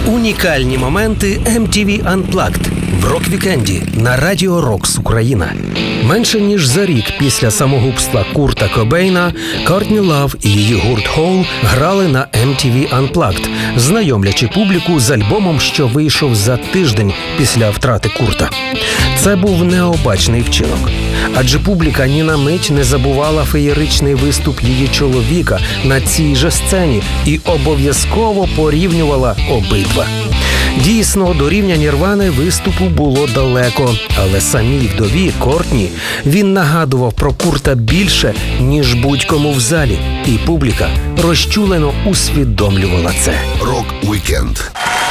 Унікальні моменти MTV Unplugged в рок-вікенді на Радіо Рокс Україна. Менше ніж за рік після самогубства Курта Кобейна Кортні Лав і її гурт Hole грали на MTV Unplugged, знайомлячи публіку з альбомом, що вийшов за тиждень після втрати Курта. Це був необачний вчинок. Адже публіка ні на мить не забувала феєричний виступ її чоловіка на цій же сцені і обов'язково порівнювала обидва. Дійсно, до рівня Нірвани виступу було далеко, але самій вдові Кортні він нагадував про Курта більше, ніж будь-кому в залі, і публіка розчулено усвідомлювала це. Рок-вікенд.